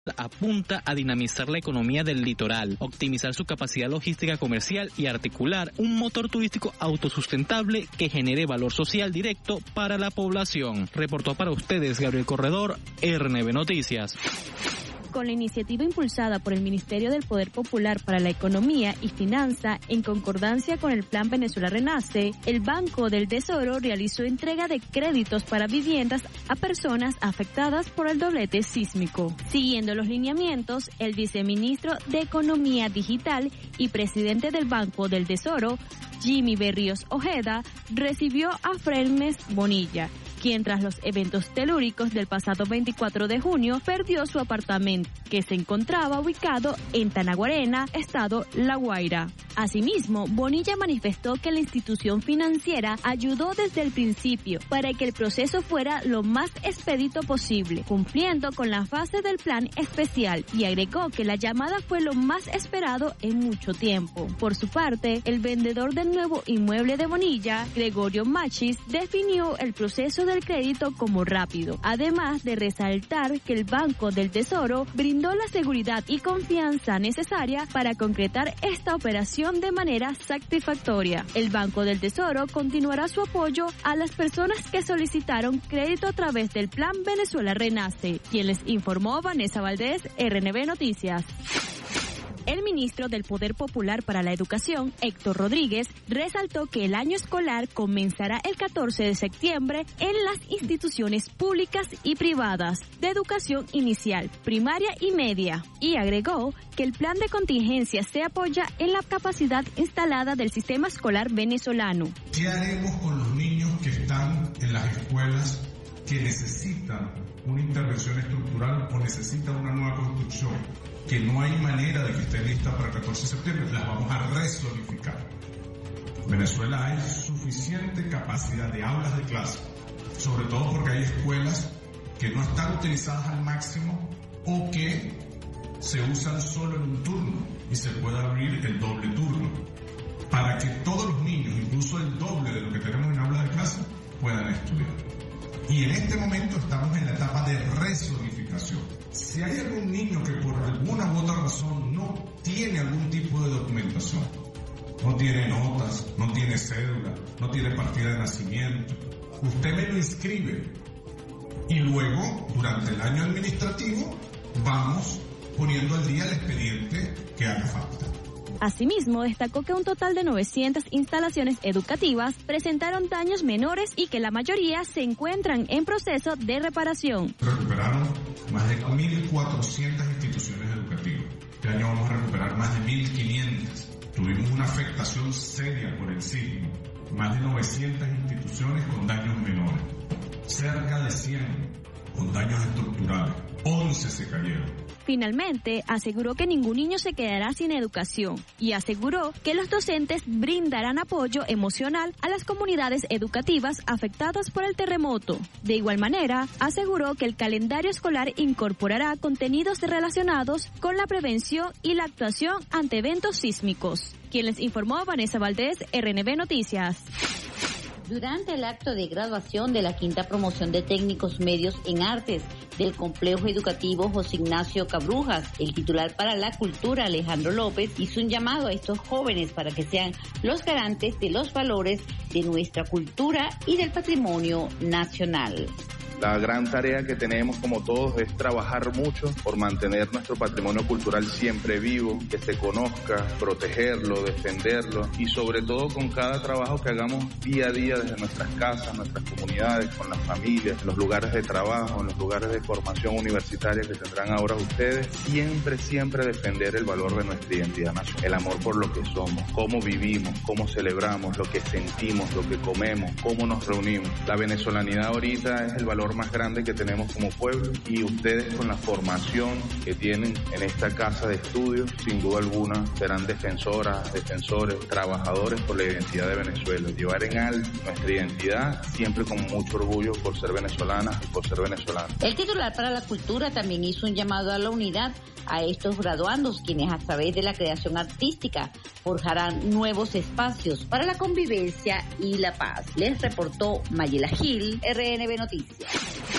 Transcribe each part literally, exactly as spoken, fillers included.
apunta a dinamizar la economía del litoral, optimizar su capacidad logística comercial y articular un motor turístico autosustentable que genere valor social directo para la población. Reportó para ustedes Gabriel Corredor, R N B Noticias. Con la iniciativa impulsada por el Ministerio del Poder Popular para la Economía y Finanza, en concordancia con el Plan Venezuela Renace, el Banco del Tesoro realizó entrega de créditos para viviendas a personas afectadas por el doblete sísmico. Siguiendo los lineamientos, el viceministro de Economía Digital y presidente del Banco del Tesoro, Jimmy Berríos Ojeda, recibió a Frelmes Bonilla, quien tras los eventos telúricos del pasado veinticuatro de junio perdió su apartamento, que se encontraba ubicado en Tanaguarena, estado La Guaira. Asimismo, Bonilla manifestó que la institución financiera ayudó desde el principio para que el proceso fuera lo más expedito posible, cumpliendo con la fase del plan especial, y agregó que la llamada fue lo más esperado en mucho tiempo. Por su parte, el vendedor del nuevo inmueble de Bonilla, Gregorio Machis, definió el proceso de del crédito como rápido, además de resaltar que el Banco del Tesoro brindó la seguridad y confianza necesaria para concretar esta operación de manera satisfactoria. El Banco del Tesoro continuará su apoyo a las personas que solicitaron crédito a través del Plan Venezuela Renace, quien les informó Vanessa Valdés, R N B Noticias. El ministro del Poder Popular para la Educación, Héctor Rodríguez, resaltó que el año escolar comenzará el catorce de septiembre en las instituciones públicas y privadas de educación inicial, primaria y media, y agregó que el plan de contingencia se apoya en la capacidad instalada del sistema escolar venezolano. ¿Qué haremos con los niños que están en las escuelas que necesitan una intervención estructural o necesitan una nueva construcción, que no hay manera de que esté lista para el catorce de septiembre? Las vamos a resolidificar. En Venezuela hay suficiente capacidad de aulas de clase, sobre todo porque hay escuelas que no están utilizadas al máximo o que se usan solo en un turno y se puede abrir el doble turno para que todos los niños, incluso el doble de lo que tenemos en aulas de clase, puedan estudiar. Y en este momento estamos en la etapa de resolidificación. Si hay algún niño que por alguna u otra razón no tiene algún tipo de documentación, no tiene notas, no tiene cédula, no tiene partida de nacimiento, usted me lo inscribe y luego, durante el año administrativo, vamos poniendo al día el expediente que haga falta. Asimismo, destacó que un total de novecientas instalaciones educativas presentaron daños menores y que la mayoría se encuentran en proceso de reparación. Recuperaron más de mil cuatrocientas instituciones educativas. Este año vamos a recuperar más de mil quinientas. Tuvimos una afectación seria por el sismo. Más de novecientas instituciones con daños menores. Cerca de cien con daños estructurales. once se cayeron. Finalmente, aseguró que ningún niño se quedará sin educación y aseguró que los docentes brindarán apoyo emocional a las comunidades educativas afectadas por el terremoto. De igual manera, aseguró que el calendario escolar incorporará contenidos relacionados con la prevención y la actuación ante eventos sísmicos. Quien les informó, Vanessa Valdés, R N B Noticias. Durante el acto de graduación de la quinta promoción de técnicos medios en artes del complejo educativo José Ignacio Cabrujas, el titular para la cultura, Alejandro López, hizo un llamado a estos jóvenes para que sean los garantes de los valores de nuestra cultura y del patrimonio nacional. La gran tarea que tenemos como todos es trabajar mucho por mantener nuestro patrimonio cultural siempre vivo, que se conozca, protegerlo, defenderlo y sobre todo con cada trabajo que hagamos día a día desde nuestras casas, nuestras comunidades, con las familias, en los lugares de trabajo, en los lugares de formación universitaria que tendrán ahora ustedes, siempre, siempre defender el valor de nuestra identidad nacional, el amor por lo que somos, cómo vivimos, cómo celebramos, lo que sentimos, lo que comemos, cómo nos reunimos. La venezolanidad ahorita es el valor más grande que tenemos como pueblo y ustedes con la formación que tienen en esta casa de estudios, sin duda alguna serán defensoras, defensores, trabajadores por la identidad de Venezuela, llevar en alto nuestra identidad siempre con mucho orgullo por ser venezolanas y por ser venezolanos. El titular para la cultura también hizo un llamado a la unidad a estos graduandos, quienes a través de la creación artística forjarán nuevos espacios para la convivencia y la paz. Les reportó Mayela Gil, R N B Noticias.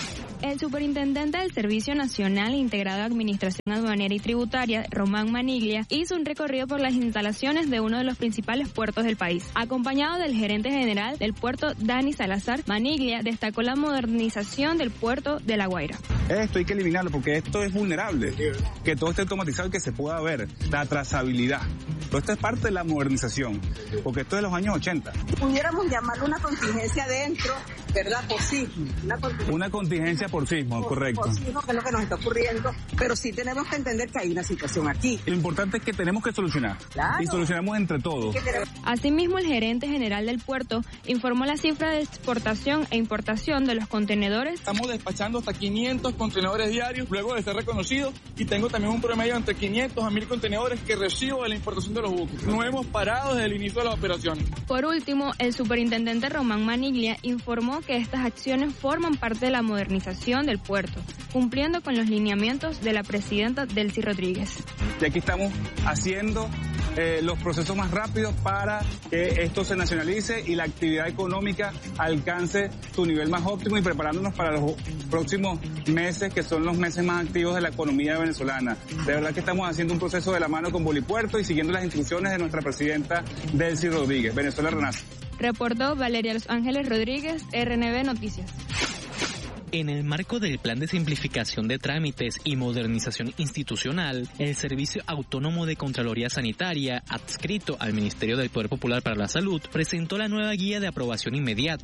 El superintendente del Servicio Nacional Integrado de Administración Aduanera y Tributaria, Román Maniglia, hizo un recorrido por las instalaciones de uno de los principales puertos del país. Acompañado del gerente general del puerto, Dani Salazar, Maniglia destacó la modernización del puerto de La Guaira. Esto hay que eliminarlo porque esto es vulnerable, que todo esté automatizado y que se pueda ver la trazabilidad. Todo esto es parte de la modernización, porque esto es de los años ochenta. Pudiéramos llamarlo una contingencia dentro, ¿verdad? Por sismo. Una contingencia, una contingencia por sismo, por, correcto. Por sismo, que es lo que nos está ocurriendo, pero sí tenemos que entender que hay una situación aquí. Lo importante es que tenemos que solucionar, claro. Y solucionamos entre todos. Asimismo, el gerente general del puerto informó la cifra de exportación e importación de los contenedores. Estamos despachando hasta quinientos contenedores diarios, luego de ser reconocido, y tengo también un promedio entre quinientos a mil contenedores que recibo de la importación de los buques. No hemos parado desde el inicio de la operación. Por último, el superintendente Román Maniglia informó que estas acciones forman parte de la modernización del puerto, cumpliendo con los lineamientos de la presidenta Delcy Rodríguez. Y aquí estamos haciendo eh, los procesos más rápidos para que esto se nacionalice y la actividad económica alcance su nivel más óptimo y preparándonos para los próximos meses, que son los meses más activos de la economía venezolana. De verdad que estamos haciendo un proceso de la mano con Bolipuerto y siguiendo las instrucciones de nuestra presidenta Delcy Rodríguez. Venezuela renace. Reportó Valeria Los Ángeles Rodríguez, R N B Noticias. En el marco del Plan de Simplificación de Trámites y Modernización Institucional, el Servicio Autónomo de Contraloría Sanitaria, adscrito al Ministerio del Poder Popular para la Salud, presentó la nueva guía de aprobación inmediata